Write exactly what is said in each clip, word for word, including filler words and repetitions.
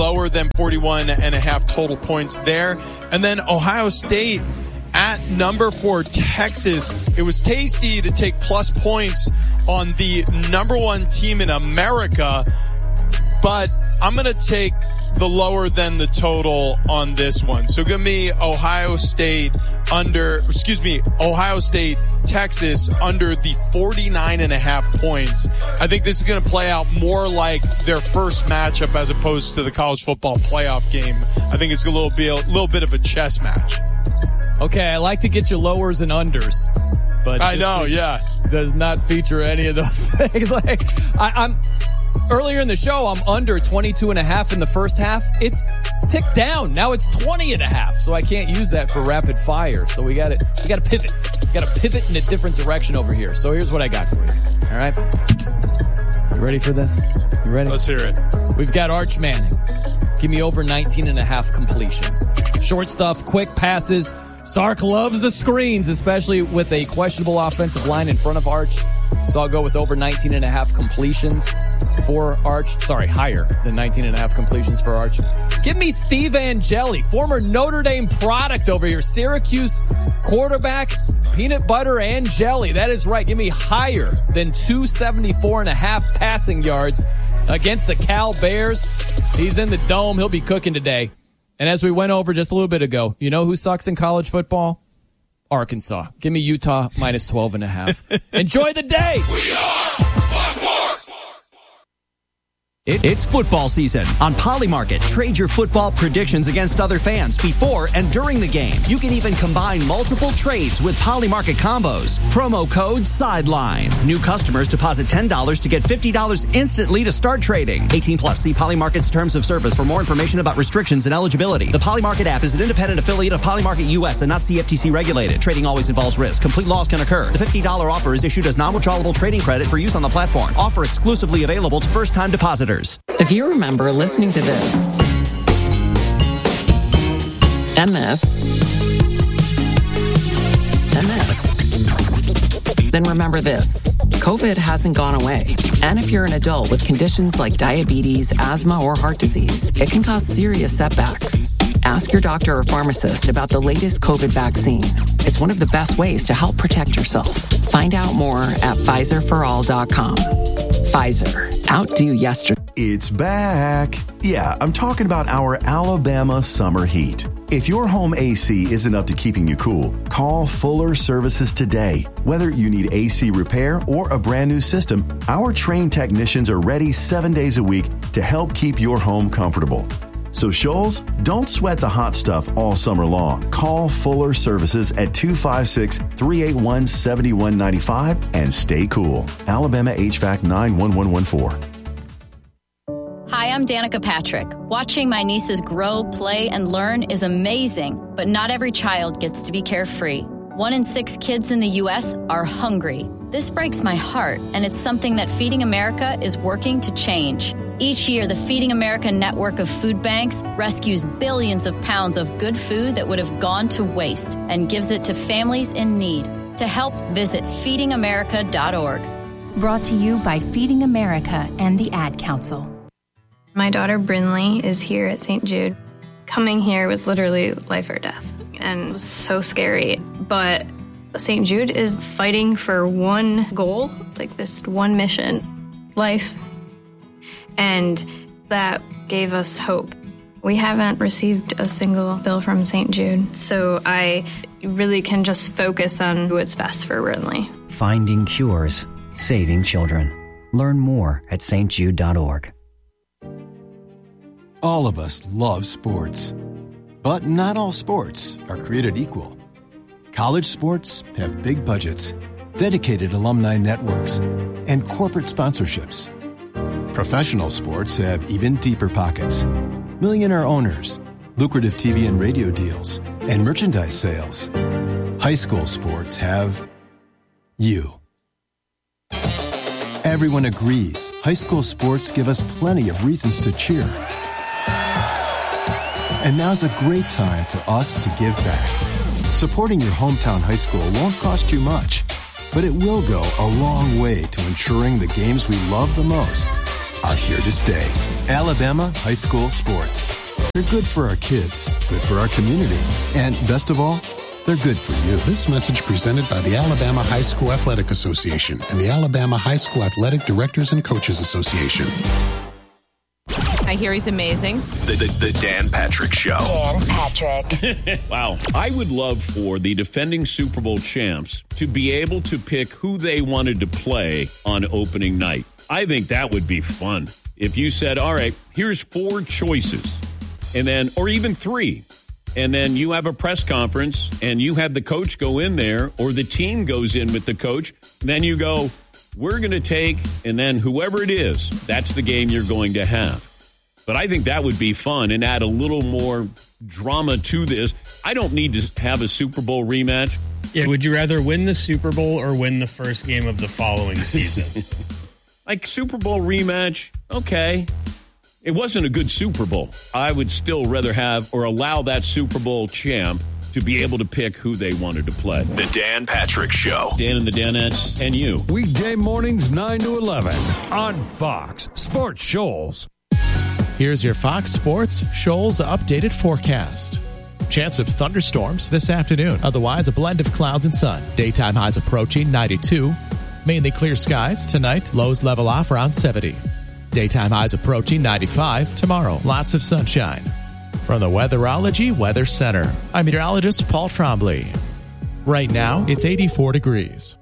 lower than forty-one and a half total points there. And then Ohio State at number four, Texas. It was tasty to take plus points on the number one team in America, but I'm going to take the lower than the total on this one. So give me Ohio State under, excuse me, Ohio State, Texas under the forty-nine and a half points. I think this is going to play out more like their first matchup as opposed to the college football playoff game. I think it's a little bit, a little bit of a chess match. Okay, I like to get your lowers and unders, but I know, yeah, does not feature any of those things. Like I, I'm earlier in the show, I'm under twenty-two and a half in the first half. It's ticked down. Now it's twenty and a half. So I can't use that for rapid fire. So we got to we got to pivot. We got to pivot in a different direction over here. So here's what I got for you. All right. You ready for this? You ready? Let's hear it. We've got Arch Manning. Give me over nineteen and a half completions. Short stuff, quick passes. Sark loves the screens, especially with a questionable offensive line in front of Arch. So I'll go with over nineteen and a half completions for Arch. Sorry, higher than nineteen and a half completions for Arch. Give me Steve Angeli, former Notre Dame product over here. Syracuse quarterback, peanut butter and jelly. That is right. Give me higher than two seventy-four and a half passing yards against the Cal Bears. He's in the dome. He'll be cooking today. And as we went over just a little bit ago, you know who sucks in college football? Arkansas. Give me Utah minus twelve and a half. Enjoy the day. We are Fox Sports. It, it's football season. On Polymarket, trade your football predictions against other fans before and during the game. You can even combine multiple trades with Polymarket combos. Promo code SIDELINE. New customers deposit ten dollars to get fifty dollars instantly to start trading. eighteen plus. See Polymarket's terms of service for more information about restrictions and eligibility. The Polymarket app is an independent affiliate of Polymarket U S and not C F T C regulated. Trading always involves risk. Complete loss can occur. The fifty dollars offer is issued as non-withdrawable trading credit for use on the platform. Offer exclusively available to first-time depositors. If you remember listening to this, and this, and this, then remember this. COVID hasn't gone away. And if you're an adult with conditions like diabetes, asthma, or heart disease, it can cause serious setbacks. Ask your doctor or pharmacist about the latest COVID vaccine. It's one of the best ways to help protect yourself. Find out more at Pfizer for all dot com. Pfizer, outdo yesterday. It's back. Yeah, I'm talking about our Alabama summer heat. If your home A C isn't up to keeping you cool, call Fuller Services today. Whether you need A C repair or a brand new system, our trained technicians are ready seven days a week to help keep your home comfortable. So Shoals, don't sweat the hot stuff all summer long. Call Fuller Services at two five six, three eight one, seven one nine five and stay cool. Alabama H V A C nine one one one four. Hi, I'm Danica Patrick. Watching my nieces grow, play, and learn is amazing, but not every child gets to be carefree. One in six kids in the U S are hungry. This breaks my heart, and it's something that Feeding America is working to change. Each year, the Feeding America network of food banks rescues billions of pounds of good food that would have gone to waste and gives it to families in need. To help, visit feeding america dot org. Brought to you by Feeding America and the Ad Council. My daughter Brinley is here at Saint Jude. Coming here was literally life or death, and it was so scary. But Saint Jude is fighting for one goal, like this one mission, life. And that gave us hope. We haven't received a single bill from Saint Jude, so I really can just focus on what's best for Brinley. Finding cures, saving children. Learn more at s t jude dot org. All of us love sports, but not all sports are created equal. College sports have big budgets, dedicated alumni networks, and corporate sponsorships. Professional sports have even deeper pockets. Millionaire owners, lucrative T V and radio deals, and merchandise sales. High school sports have you. Everyone agrees high school sports give us plenty of reasons to cheer. And now's a great time for us to give back. Supporting your hometown high school won't cost you much, but it will go a long way to ensuring the games we love the most are here to stay. Alabama high school sports. They're good for our kids, good for our community, and best of all, they're good for you. This message presented by the Alabama High School Athletic Association and the Alabama High School Athletic Directors and Coaches Association. I hear he's amazing. The, the, the Dan Patrick Show. Dan Patrick. Wow. I would love for the defending Super Bowl champs to be able to pick who they wanted to play on opening night. I think that would be fun. If you said, all right, here's four choices, and then, or even three, and then you have a press conference and you have the coach go in there, or the team goes in with the coach, then you go, we're going to take, and then whoever it is, that's the game you're going to have. But I think that would be fun and add a little more drama to this. I don't need to have a Super Bowl rematch. Yeah, would you rather win the Super Bowl or win the first game of the following season? Like Super Bowl rematch, okay. It wasn't a good Super Bowl. I would still rather have or allow that Super Bowl champ to be able to pick who they wanted to play. The Dan Patrick Show. Dan and the Danettes and you. Weekday mornings nine to eleven on Fox Sports Shoals. Here's your Fox Sports Shoals updated forecast. Chance of thunderstorms this afternoon. Otherwise, a blend of clouds and sun. Daytime highs approaching ninety-two. Mainly clear skies. Tonight, lows level off around seventy. Daytime highs approaching ninety-five. Tomorrow, lots of sunshine. From the Weatherology Weather Center, I'm meteorologist Paul Trombley. Right now, it's eighty-four degrees.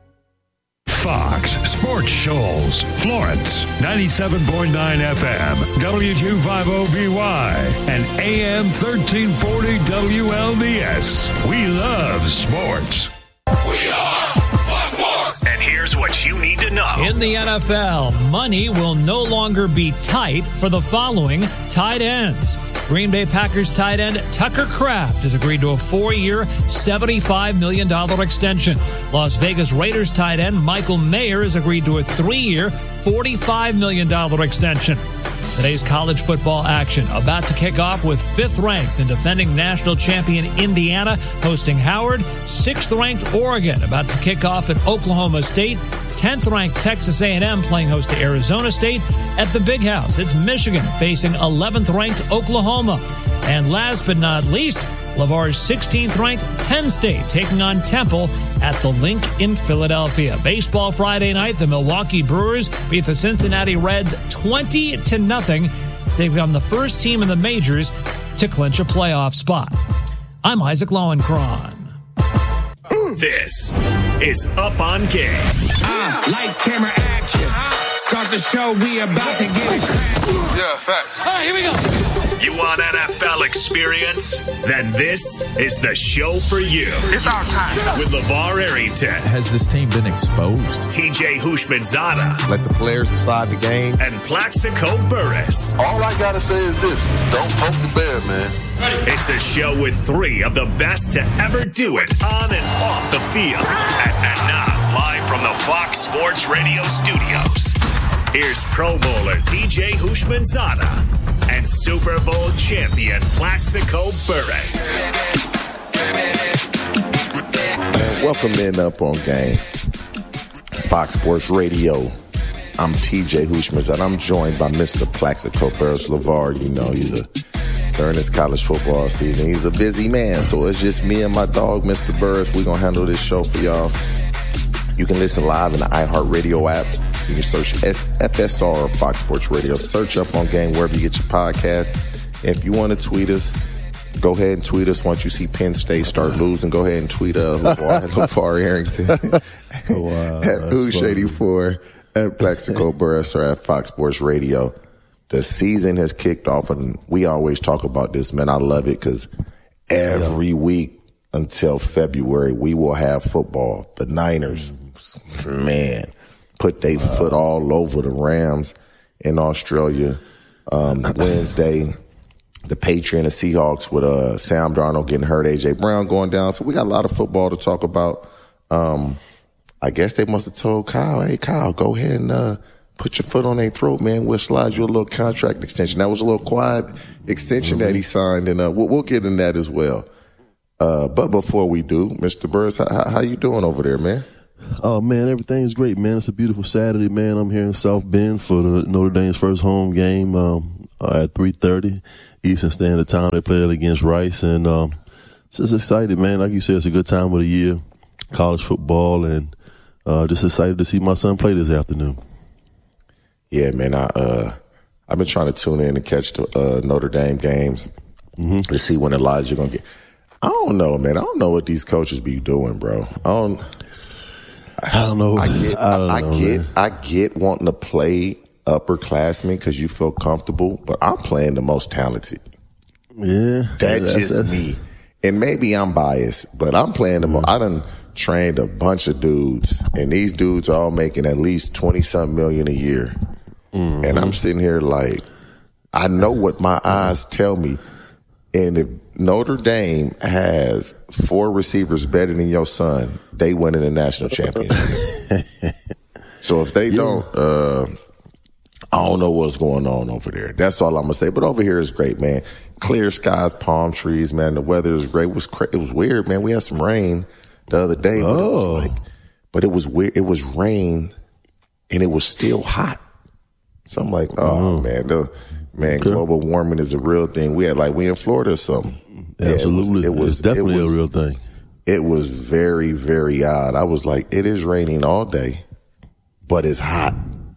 Fox Sports Shoals, Florence, ninety-seven point nine F M, W two fifty B Y, and A M thirteen forty W L D S. We love sports. We are Fox Sports. And here's what you need to know. In the N F L, money will no longer be tight for the following tight ends. Green Bay Packers tight end Tucker Kraft has agreed to a four-year, seventy-five million dollars extension. Las Vegas Raiders tight end Michael Mayer has agreed to a three-year, forty-five million dollars extension. Today's college football action about to kick off with fifth-ranked and defending national champion Indiana hosting Howard, sixth-ranked Oregon about to kick off at Oklahoma State, tenth-ranked Texas A and M playing host to Arizona State. At the Big House, it's Michigan facing eleventh-ranked Oklahoma. And last but not least, LeVar's sixteenth-ranked Penn State taking on Temple at the Link in Philadelphia. Baseball Friday night, the Milwaukee Brewers beat the Cincinnati Reds twenty to nothing. They've become the first team in the majors to clinch a playoff spot. I'm Isaac Lowenkron. This is Up on Game. Uh, lights, camera, action. Start the show, we about to get it. Yeah, facts. All right, here we go. You want N F L experience? Then this is the show for you. It's our time. With LeVar Arrington. Has this team been exposed? T J Houshmandzadeh. Let the players decide the game. And Plaxico Burress. All I gotta say is this: don't poke the bear, man. It's a show with three of the best to ever do it on and off the field. And, and now, live from the Fox Sports Radio studios, here's Pro Bowler T J Houshmandzadeh and Super Bowl champion Plaxico Burress. Welcome in Up on Game, Fox Sports Radio. I'm T J Houshmandzadeh. I'm joined by Mister Plaxico Burress. LeVar, you know, he's a during this college football season. He's a busy man, so it's just me and my dog, Mister Burress. We're going to handle this show for y'all. You can listen live in the iHeartRadio app. You can search F S R or Fox Sports Radio. Search Up on Game wherever you get your podcast. If you want to tweet us, go ahead and tweet us. Once you see Penn State start losing, go ahead and tweet uh, LeVar, LeVar Arrington wow, at Hoosh eighty-four, at Plaxico Burress, or at Fox Sports Radio. The season has kicked off, and we always talk about this, man. I love it because every yeah. week until February, we will have football. The Niners, man, put their uh, foot all over the Rams in Australia. Um, Wednesday, the Patriots and the Seahawks with uh, Sam Darnold getting hurt, A J Brown going down. So we got a lot of football to talk about. Um, I guess they must have told Kyle, hey, Kyle, go ahead and uh, put your foot on their throat, man. We'll slide you a little contract extension. That was a little quiet extension mm-hmm. that he signed, and uh, we'll, we'll get in that as well. Uh, but before we do, Mister Burress, how, how you doing over there, man? Oh, man, everything's great, man. It's a beautiful Saturday, man. I'm here in South Bend for the Notre Dame's first home game. Um, uh, at three thirty Eastern Standard Time. They play it against Rice, and um, just excited, man. Like you said, it's a good time of the year, college football, and uh, just excited to see my son play this afternoon. Yeah, man. I uh, I've been trying to tune in and catch the uh, Notre Dame games mm-hmm. to see when Elijah gonna get. I don't know, man. I don't know what these coaches be doing, bro. I don't. I don't know. I get. I, don't I, know, I get. man. I get wanting to play upperclassmen because you feel comfortable, but I'm playing the most talented. Yeah, that's, that's just that's... me. And maybe I'm biased, but I'm playing the most. I done trained a bunch of dudes, and these dudes are all making at least twenty something million a year. Mm-hmm. And I'm sitting here like, I know what my eyes tell me. And if Notre Dame has four receivers better than your son, they win in the national championship. So if they yeah. don't, uh, I don't know what's going on over there. That's all I'm gonna say. But over here is great, man. Clear skies, palm trees, man. The weather is great. It was cra- it was weird, man. We had some rain the other day, but oh. it was like, but it was weird. It was rain, and it was still hot. So I'm like, oh, oh. man, the, man, okay. global warming is a real thing. We had like we in Florida or something. Absolutely, yeah, it was, it was it's definitely it was, a real thing. It was very, very odd. I was like, it is raining all day, but it's hot.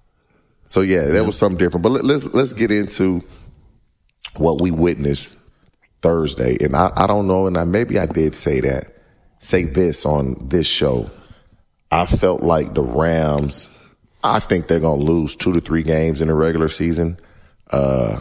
So yeah, that was something different. But let, let's let's get into what we witnessed Thursday. And I, I don't know, and I, maybe I did say that, say this on this show. I felt like the Rams, I think they're going to lose two to three games in the regular season uh,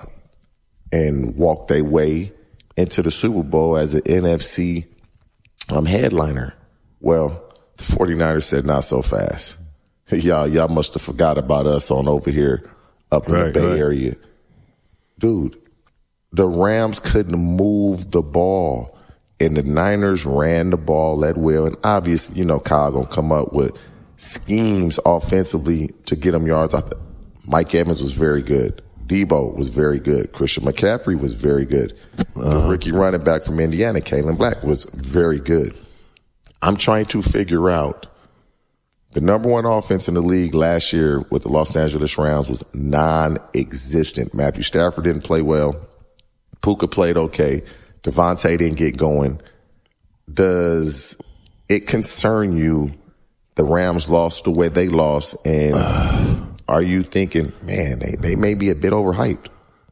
and walk their way into the Super Bowl as an N F C um, headliner. Well, the 49ers said not so fast. Y'all, y'all must have forgot about us on over here up in right, the Bay right. Area. Dude, the Rams couldn't move the ball, and the Niners ran the ball that well. And obviously, you know, Kyle gonna come up with schemes offensively to get them yards. I th- Mike Evans was very good. Debo was very good. Christian McCaffrey was very good. Uh-huh. The rookie running back from Indiana, Kalen Black, was very good. I'm trying to figure out the number one offense in the league last year with the Los Angeles Rams was non-existent. Matthew Stafford didn't play well. Puka played okay. Devontae didn't get going. Does it concern you the Rams lost the way they lost? And are you thinking, man, they, they may be a bit overhyped?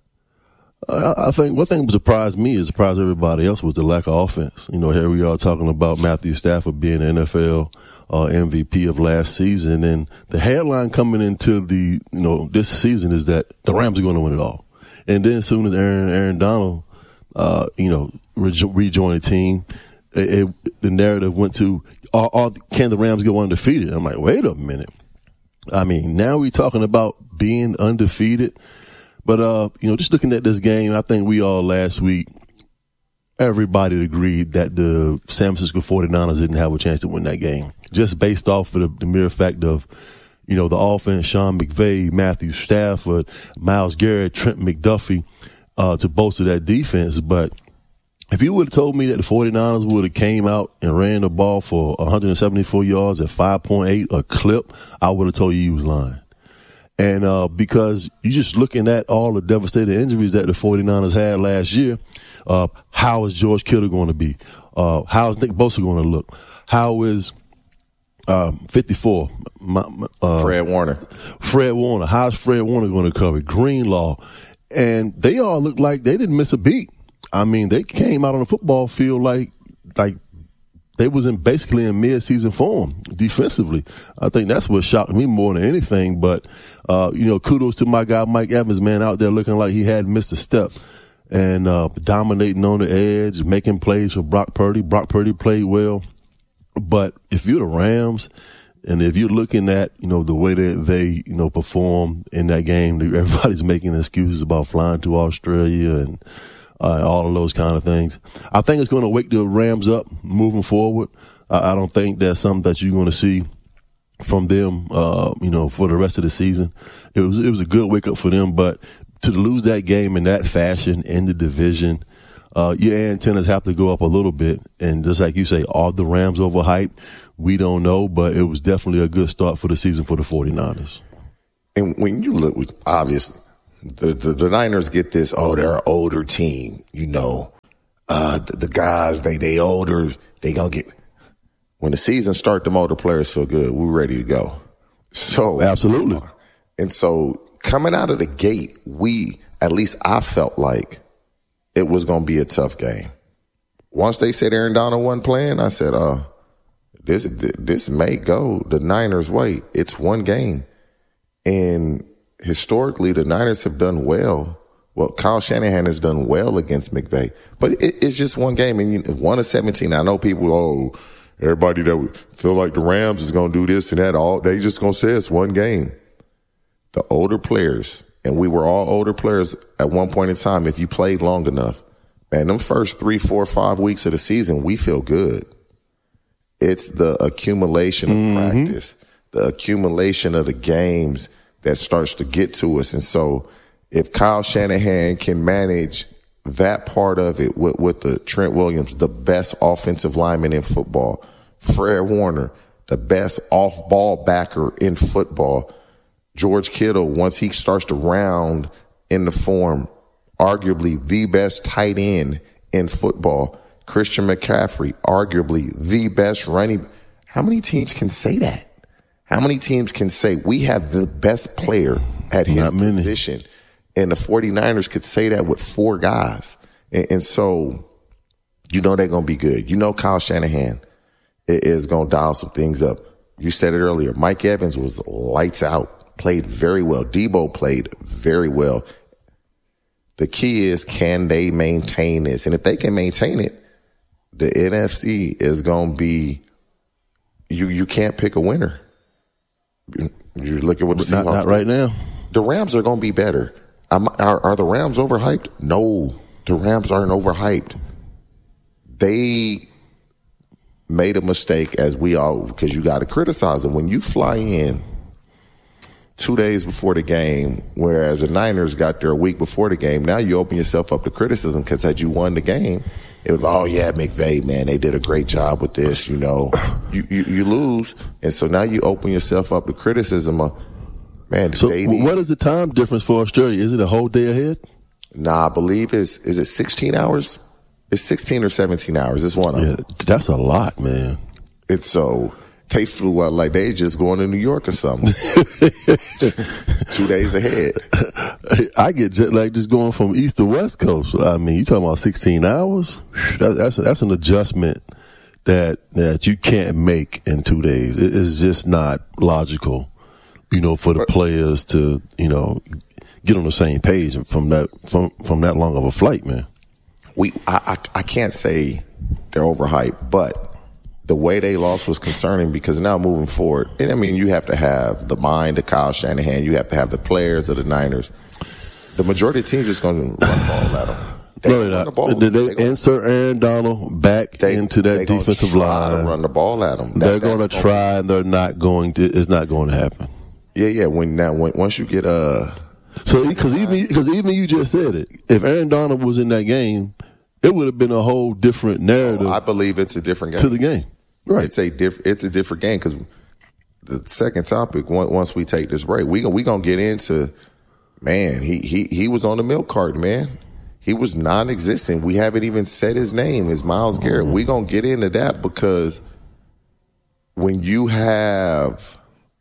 Uh, I think one thing that surprised me, is surprised everybody else, was the lack of offense. You know, here we are talking about Matthew Stafford being N F L uh, M V P of last season, and the headline coming into the you know this season is that the Rams are going to win it all. And then as soon as Aaron Aaron Donald, uh, you know, re- rejoined the team, it, it, the narrative went to, are, are, can the Rams go undefeated? I'm like, wait a minute. I mean, now we're talking about being undefeated. But, uh, you know, just looking at this game, I think we all last week, everybody agreed that the San Francisco 49ers didn't have a chance to win that game. Just based off of the, the mere fact of, you know, the offense, Sean McVay, Matthew Stafford, Myles Garrett, Trent McDuffie, uh, to bolster that defense. But if you would have told me that the 49ers would have came out and ran the ball for one hundred seventy-four yards at five point eight a clip, I would have told you you was lying. And uh, because you're just looking at all the devastating injuries that the 49ers had last year, uh, how is George Kittle going to be? Uh, how is Nick Bosa going to look? How is um, fifty-four? My, my, uh, Fred Warner. Fred Warner. How's Fred Warner going to cover? Greenlaw. And they all look like they didn't miss a beat. I mean, they came out on the football field like like they was in basically in mid-season form defensively. I think that's what shocked me more than anything. But, uh, you know, kudos to my guy Mike Evans, man, out there looking like he hadn't missed a step and uh, dominating on the edge, making plays for Brock Purdy. Brock Purdy played well. But if you're the Rams and if you're looking at, you know, the way that they, you know, perform in that game, everybody's making excuses about flying to Australia and Uh, all of those kind of things. I think it's going to wake the Rams up moving forward. I, I don't think that's something that you're going to see from them, uh, you know, for the rest of the season. It was it was a good wake up for them, but to lose that game in that fashion in the division, uh, your antennas have to go up a little bit. And just like you say, are the Rams overhyped? We don't know, but it was definitely a good start for the season for the 49ers. And when you look, obviously, the, the, the Niners get this, oh, they're an older team, you know. Uh, the, the guys, they, they older, they gonna get, when the season start, them older players feel good. We're ready to go. So. Absolutely. And so coming out of the gate, we, at least I felt like it was going to be a tough game. Once they said Aaron Donald wasn't playing, I said, uh, this, this may go the Niners' way. It's one game. And historically, the Niners have done well. Well, Kyle Shanahan has done well against McVay, but it, it's just one game. And you, one of seventeen, I know people, oh, everybody that feel like the Rams is going to do this and that, all they just going to say it's one game. The older players, and we were all older players at one point in time, if you played long enough, man, them first three, four, five weeks of the season, we feel good. It's the accumulation of mm-hmm. practice, the accumulation of the games that starts to get to us. And so if Kyle Shanahan can manage that part of it with, with the Trent Williams, the best offensive lineman in football, Fred Warner, the best off-ball backer in football, George Kittle, once he starts to round in the form, arguably the best tight end in football, Christian McCaffrey, arguably the best running. How many teams can say that? How many teams can say we have the best player at his position? And the 49ers could say that with four guys. And, and so, you know they're going to be good. You know Kyle Shanahan is going to dial some things up. You said it earlier. Mike Evans was lights out, played very well. Debo played very well. The key is, can they maintain this? And if they can maintain it, the N F C is going to be, you you can't pick a winner. You, you look at what the Seahawks not, not right now. The Rams are going to be better. Um, are, are the Rams overhyped? No, the Rams aren't overhyped. They made a mistake, as we all, because you got to criticize them. When you fly in two days before the game, whereas the Niners got there a week before the game, now you open yourself up to criticism, because had you won the game, it was, oh yeah, McVay, man, they did a great job with this, you know. You, you, you lose, and so now you open yourself up to criticism of, man, so they need, what is the time difference for Australia? Is it a whole day ahead? Nah, I believe it's, is it sixteen hours? It's sixteen or seventeen hours. It's one of yeah, them. That's a lot, man. It's so, they flew out like they just going to New York or something. Two days ahead. I get jet lag just going from east to west coast. I mean, you talking about sixteen hours? That, that's that's an adjustment that that you can't make in two days. It, it's just not logical, you know, for the players to, you know, get on the same page from that from from that long of a flight, man. We I I, I can't say they're overhyped, but the way they lost was concerning, because now moving forward, and I mean, you have to have the mind of Kyle Shanahan. You have to have the players of the Niners. The majority of the teams just going to run the ball at them. They no, they're the ball. Did they, they insert Aaron Donald back they, into that defensive line? Run the ball at them. That, they're going to try, and they're not going to. It's not going to happen. Yeah, yeah. When now, when, once you get uh, so because even because even you just said it. If Aaron Donald was in that game, it would have been a whole different narrative. I believe it's a different game to the game. Right. It's a diff- It's a different game, because the second topic, once we take this break, we we gonna get into, man, he he he was on the milk carton, man. He was non-existent. We haven't even said his name. It's Myles Garrett. Mm-hmm. We gonna get into that, because when you have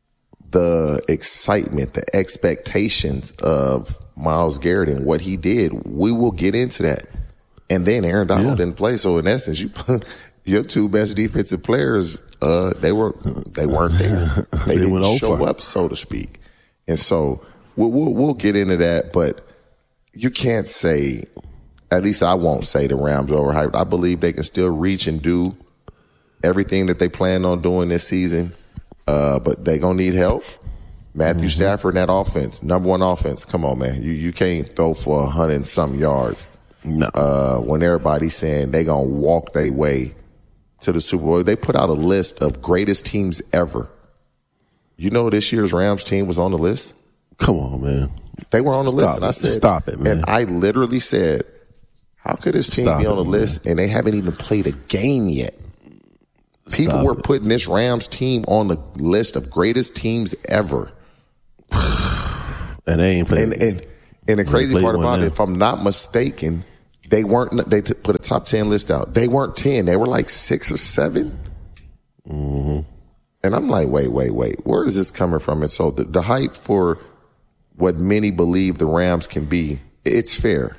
the excitement, the expectations of Myles Garrett and what he did, we will get into that. And then Aaron Donald yeah. didn't play, so in essence, you put your two best defensive players, uh, they were they weren't there. They, they didn't went show over. up, so to speak. And so we'll, we'll we'll get into that, but you can't say, at least I won't say, the Rams are overhyped. I believe they can still reach and do everything that they plan on doing this season, uh, but they gonna need help. Matthew mm-hmm. Stafford and that offense, number one offense. Come on, man, you you can't throw for a hundred and some yards. No. Uh, when everybody's saying they gonna walk their way to the Super Bowl. They put out a list of greatest teams ever. You know this year's Rams team was on the list? Come on, man. They were on the Stop list. it. And I said, Stop it, man. And I literally said, how could this team Stop be on the it, list and they haven't even played a game yet? People Stop were it. putting this Rams team on the list of greatest teams ever. And they ain't playing. And, and, And the crazy played part one about now. it, if I'm not mistaken, they weren't. They t- put a top ten list out. They weren't ten. They were like six or seven. Mm-hmm. And I'm like, wait, wait, wait. Where is this coming from? And so the, the hype for what many believe the Rams can be, it's fair.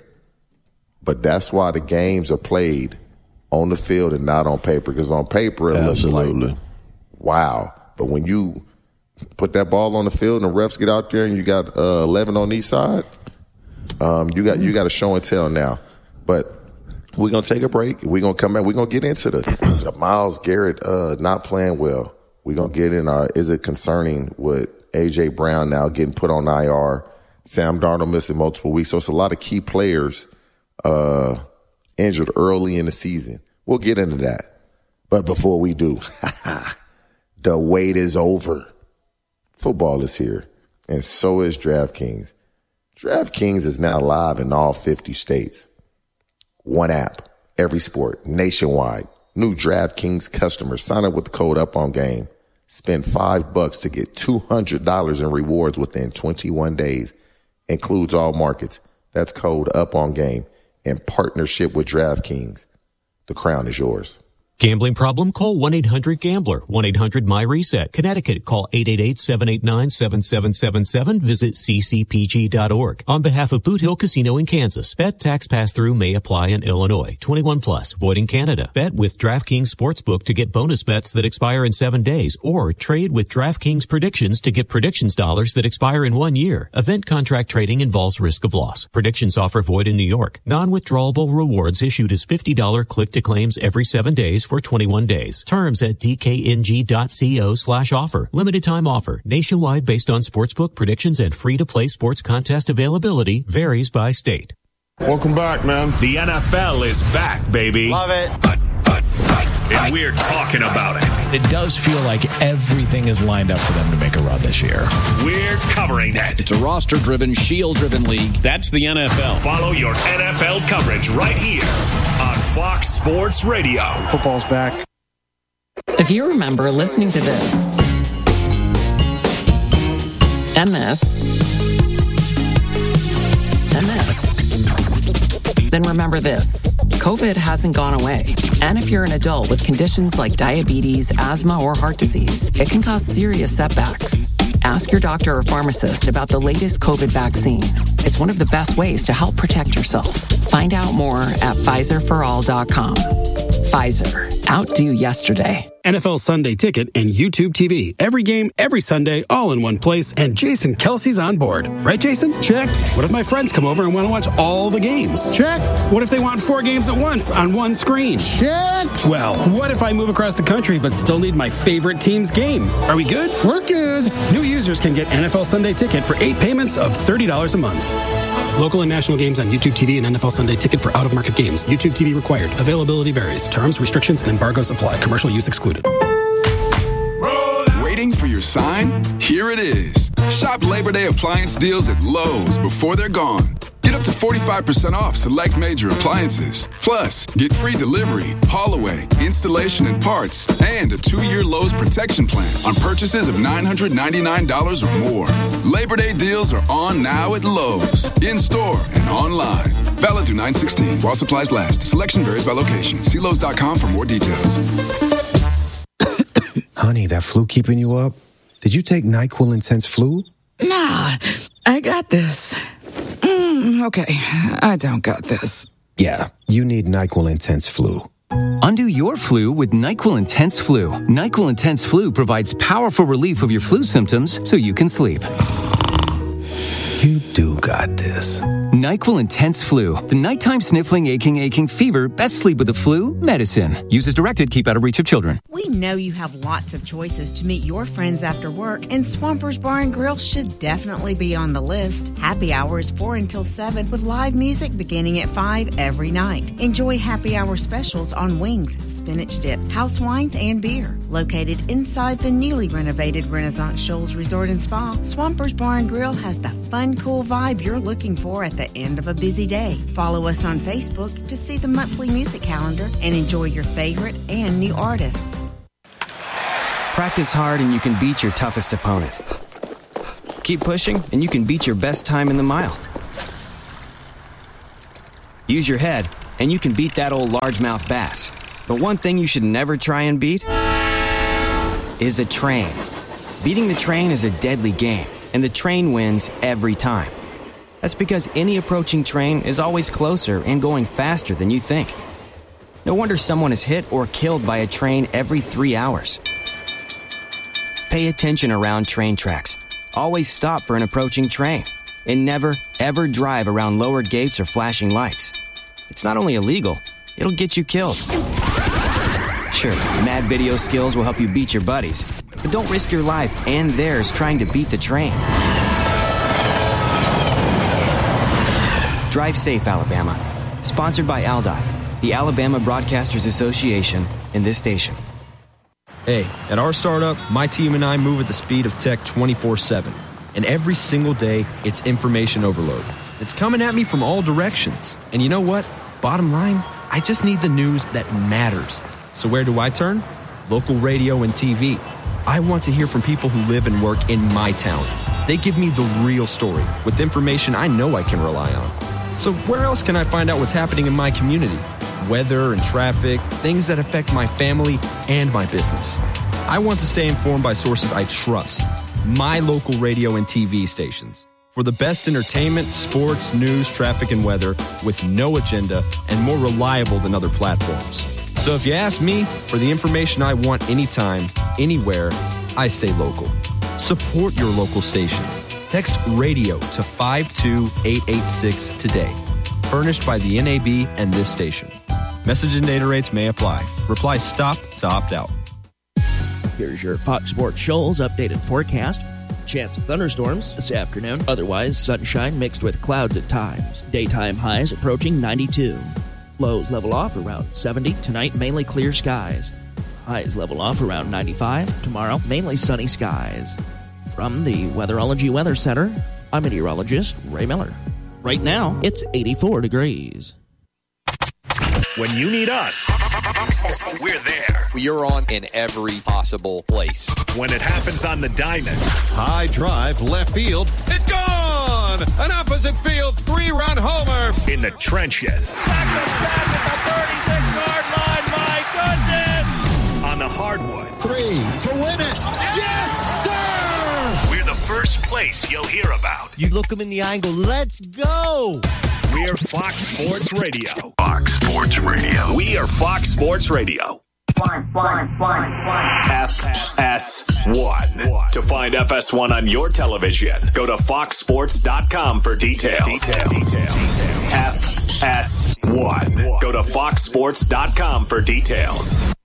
But that's why the games are played on the field and not on paper. Because on paper, it Absolutely. looks like, wow. But when you put that ball on the field and the refs get out there and you got uh, eleven on each side, um, you got you got a show and tell now. But we're going to take a break. We're going to come back. We're going to get into the, the Myles Garrett uh, not playing well. We're going to get in our, is it concerning with A J. Brown now getting put on I R, Sam Darnold missing multiple weeks. So it's a lot of key players uh, injured early in the season. We'll get into that. But before we do, the wait is over. Football is here, and so is DraftKings. DraftKings is now live in all fifty states. One app, every sport, nationwide. New DraftKings customers sign up with the code UPONGAME. Spend five bucks to get two hundred dollars in rewards within twenty-one days. Includes all markets. That's code UPONGAME in partnership with DraftKings. The crown is yours. Gambling problem? Call one eight hundred gambler. one eight hundred my reset. Connecticut. Call eight eight eight, seven eight nine, seven seven seven seven. Visit c c p g dot org. On behalf of Boot Hill Casino in Kansas, bet tax pass-through may apply in Illinois. twenty-one plus. Void in Canada. Bet with DraftKings Sportsbook to get bonus bets that expire in seven days. Or trade with DraftKings Predictions to get predictions dollars that expire in one year. Event contract trading involves risk of loss. Predictions offer void in New York. Non-withdrawable rewards issued as fifty dollars click-to-claims every seven days for twenty-one days. Terms at d k n g dot co slash offer. Limited time offer. Nationwide based on sportsbook predictions and free-to-play sports contest availability. Varies by state. Welcome back, man. The N F L is back, baby. Love it. And we're talking about it. It does feel like everything is lined up for them to make a run this year. We're covering it. It's a roster-driven, shield-driven league. That's the N F L. Follow your N F L coverage right here on Fox Sports Radio. Football's back. If you remember listening to this and this and this, then remember this. COVID hasn't gone away. And if you're an adult with conditions like diabetes, asthma, or heart disease, it can cause serious setbacks. Ask your doctor or pharmacist about the latest COVID vaccine. It's one of the best ways to help protect yourself. Find out more at Pfizer for all dot com. Pfizer. Outdo yesterday. N F L Sunday Ticket and YouTube T V. Every game, every Sunday, all in one place. And Jason Kelsey's on board. Right, Jason? Check. What if my friends come over and want to watch all the games? Check. What if they want four games at once on one screen? Check. Well, what if I move across the country but still need my favorite team's game? Are we good? We're good. New users can get N F L Sunday Ticket for eight payments of thirty dollars a month. Local and national games on YouTube T V and N F L Sunday Ticket for out-of-market games. YouTube T V required. Availability varies. Terms, restrictions, and embargoes apply. Commercial use excluded. Waiting for your sign? Here it is. Shop Labor Day appliance deals at Lowe's before they're gone. Get up to forty-five percent off select major appliances. Plus, get free delivery, haul away, installation and parts, and a two-year Lowe's protection plan on purchases of nine hundred ninety-nine dollars or more. Labor Day deals are on now at Lowe's, in-store and online. Valid through nine sixteen while supplies last. Selection varies by location. See Lowe's dot com for more details. Honey, that flu keeping you up? Did you take NyQuil Intense Flu? Nah, I got this. Mm, okay, I don't got this. Yeah, you need NyQuil Intense Flu. Undo your flu with NyQuil Intense Flu. NyQuil Intense Flu provides powerful relief of your flu symptoms so you can sleep. You do got this. NyQuil Intense Flu. The nighttime sniffling, aching, aching fever. Best sleep with the flu. Medicine. Use as directed. Keep out of reach of children. We know you have lots of choices to meet your friends after work, and Swampers Bar and Grill should definitely be on the list. Happy hour is four until seven with live music beginning at five every night. Enjoy happy hour specials on wings, spinach dip, house wines, and beer. Located inside the newly renovated Renaissance Shoals Resort and Spa, Swampers Bar and Grill has the fun, cool vibe you're looking for at the end of a busy day. Follow us on Facebook to see the monthly music calendar and enjoy your favorite and new artists. Practice hard and you can beat your toughest opponent. Keep pushing and you can beat your best time in the mile. Use your head, and you can beat that old largemouth bass. But one thing you should never try and beat is a train. Beating the train is a deadly game, and the train wins every time. That's because any approaching train is always closer and going faster than you think. No wonder someone is hit or killed by a train every three hours. Pay attention around train tracks. Always stop for an approaching train. And never, ever drive around lowered gates or flashing lights. It's not only illegal, it'll get you killed. Sure, mad video skills will help you beat your buddies, but don't risk your life and theirs trying to beat the train. Drive safe, Alabama. Sponsored by A L D O T, the Alabama Broadcasters Association, and this station. Hey, at our startup, my team and I move at the speed of tech twenty-four seven. And every single day, it's information overload. It's coming at me from all directions. And you know what? Bottom line, I just need the news that matters. So where do I turn? Local radio and T V. I want to hear from people who live and work in my town. They give me the real story with information I know I can rely on. So where else can I find out what's happening in my community? Weather and traffic, things that affect my family and my business. I want to stay informed by sources I trust. My local radio and T V stations. For the best entertainment, sports, news, traffic, and weather with no agenda and more reliable than other platforms. So if you ask me for the information I want anytime, anywhere, I stay local. Support your local station. Text radio to five two eight eight six today. Furnished by the N A B and this station. Message and data rates may apply. Reply STOP to opt out. Here's your Fox Sports Shoals updated forecast. Chance of thunderstorms this afternoon. Otherwise, sunshine mixed with clouds at times. Daytime highs approaching ninety-two. Lows level off around seventy. Tonight, mainly clear skies. Highs level off around ninety-five. Tomorrow, mainly sunny skies. From the Weatherology Weather Center, I'm meteorologist Ray Miller. Right now, it's eighty-four degrees. When you need us, we're there. You're on in every possible place. When it happens on the diamond. High drive, left field. It's gone! An opposite field, three-run homer. In the trenches. Back to back at the thirty-six-yard line, my goodness! On the hardwood. Three to win it. Yes, sir! We're the first place you'll hear about. You look them in the eye and go, let's go! We're Fox Sports Radio. Fox Sports Radio. We are Fox Sports Radio. One, one, one, one. F S one. To find F S one on your television, go to fox sports dot com for details. Details. Details. F S one. Go to fox sports dot com for details.